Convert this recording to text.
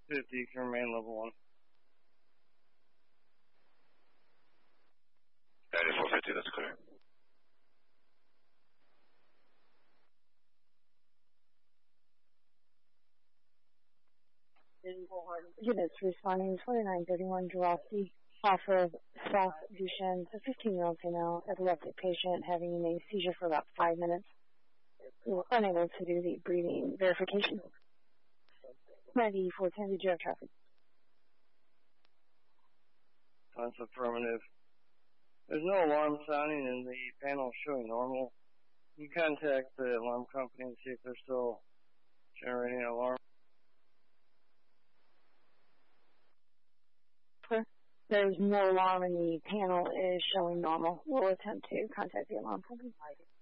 50, you can remain level 1. 9450, that's clear. Units responding 2931 Jurosky off of South Duchenne, a 15-year-old female, epileptic patient having a seizure for about 5 minutes. We were unable to do the breathing verification. 9410, did you have traffic? That's affirmative. There's no alarm sounding and the panel showing normal. You contact the alarm company and see if they're still generating an alarm. There's no alarm and the panel is showing normal. We'll attempt to contact the alarm company.